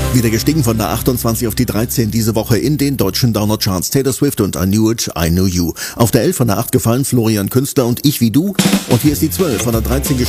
Wieder gestiegen von der 28 auf die 13 diese Woche in den deutschen Download-Charts. Taylor Swift und I Knew It, I Knew You. Auf der 11 von der 8 gefallen Florian Künstler und Ich wie du. Und hier ist die 12 von der 13 gestiegen.